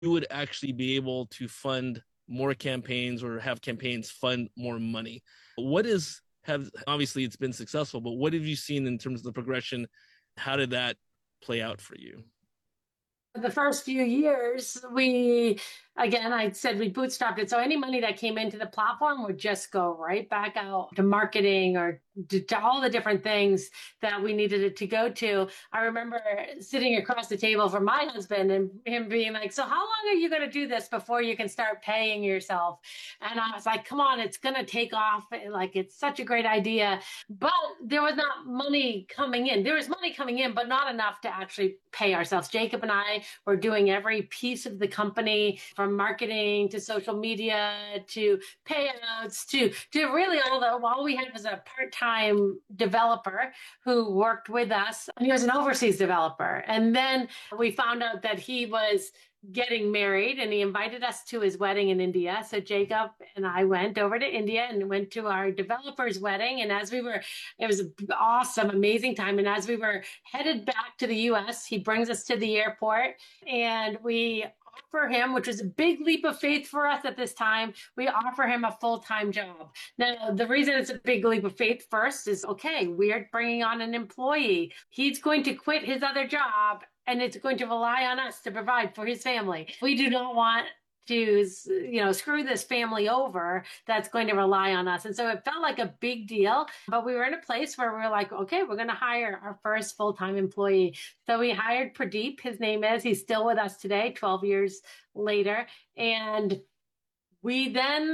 you would actually be able to fund more campaigns or have campaigns fund more money. What is have obviously it's been successful, but what have you seen in terms of the progression? How did that play out for you? The first few years, again, I said we bootstrapped it. So any money that came into the platform would just go right back out to marketing or to all the different things that we needed it to go to. I remember sitting across the table from my husband and him being like, "So how long are you going to do this before you can start paying yourself?" And I was like, "Come on, it's going to take off. Like, it's such a great idea." But there was not money coming in. There was money coming in, but not enough to actually pay ourselves. Jacob and I were doing every piece of the company, from marketing to social media to payouts to really all we had was a part-time developer who worked with us. And he was an overseas developer. And then we found out that he was getting married and he invited us to his wedding in India. So Jacob and I went over to India and went to our developer's wedding. And it was an awesome, amazing time. And as we were headed back to the US, he brings us to the airport and we offer him, which was a big leap of faith for us at this time, we offer him a full-time job. Now, the reason it's a big leap of faith first is, okay, we're bringing on an employee. He's going to quit his other job and it's going to rely on us to provide for his family. We do not want to, screw this family over that's going to rely on us. And so it felt like a big deal, but we were in a place where we were like, okay, we're going to hire our first full-time employee. So we hired Pradeep, his name is, he's still with us today, 12 years later. And we then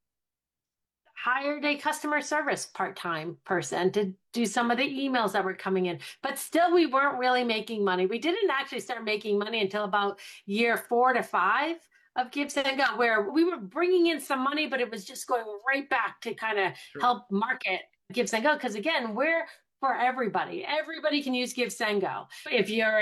hired a customer service part-time person to do some of the emails that were coming in. But still, we weren't really making money. We didn't actually start making money until about year 4 to 5 of GiveSendGo, where we were bringing in some money, but it was just going right back to kind of Sure. help market GiveSendGo. Because again, we're for everybody. Everybody can use GiveSendGo. If you're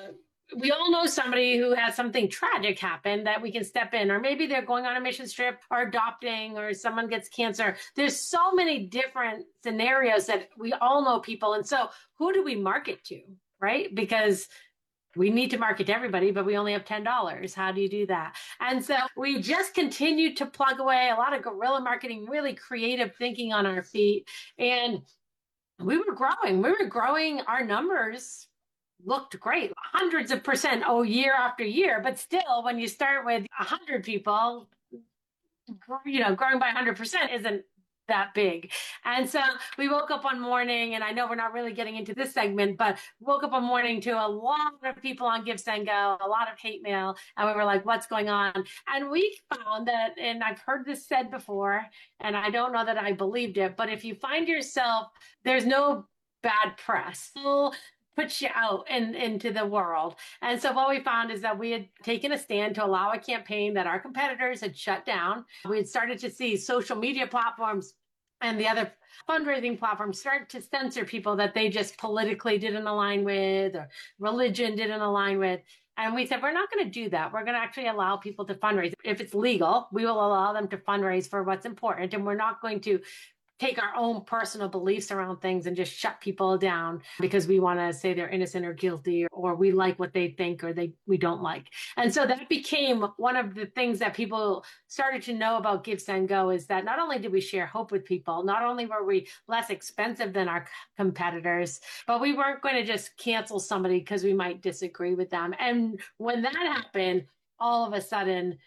we all know somebody who has something tragic happen that we can step in, or maybe they're going on a mission trip or adopting, or someone gets cancer. There's so many different scenarios that we all know people. And so who do we market to, right? Because we need to market to everybody, but we only have $10. How do you do that? And so we just continued to plug away, a lot of guerrilla marketing, really creative thinking on our feet. And we were growing. We were growing our numbers looked great, hundreds of percent, oh, year after year. But still, when you start with 100 people, growing by 100% isn't that big. And so we woke up one morning, and I know we're not really getting into this segment, but woke up one morning to a lot of people on GiveSendGo, a lot of hate mail, and we were like, what's going on? And we found that, and I've heard this said before, and I don't know that I believed it, but if you find yourself, there's no bad press. So puts you out into the world. And so what we found is that we had taken a stand to allow a campaign that our competitors had shut down. We had started to see social media platforms and the other fundraising platforms start to censor people that they just politically didn't align with or religion didn't align with. And we said, we're not going to do that. We're going to actually allow people to fundraise. If it's legal, we will allow them to fundraise for what's important. And we're not going to take our own personal beliefs around things and just shut people down because we want to say they're innocent or guilty, or we like what they think or we don't like. And so that became one of the things that people started to know about GiveSendGo, is that not only did we share hope with people, not only were we less expensive than our competitors, but we weren't going to just cancel somebody because we might disagree with them. And when that happened, all of a sudden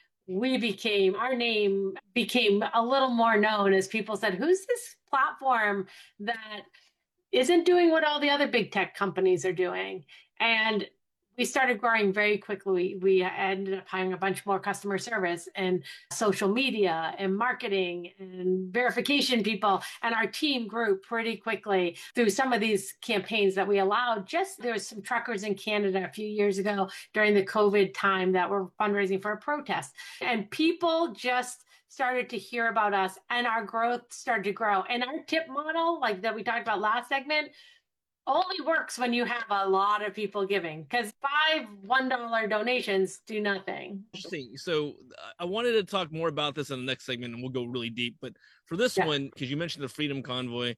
our name became a little more known, as people said, who's this platform that isn't doing what all the other big tech companies are doing? And we started growing very quickly. We ended up hiring a bunch more customer service and social media and marketing and verification people. And our team grew pretty quickly through some of these campaigns that we allowed. There was some truckers in Canada a few years ago during the COVID time that were fundraising for a protest. And people just started to hear about us, and our growth started to grow. And our tip model, like that we talked about last segment, only works when you have a lot of people giving, because five $1 donations do nothing. Interesting. So I wanted to talk more about this in the next segment, and we'll go really deep. But for this Yeah. one, because you mentioned the Freedom Convoy,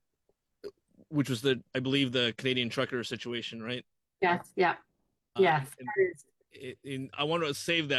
which was I believe, the Canadian trucker situation, right? Yes. Yeah. Uh, Yes. and That is. I want to save that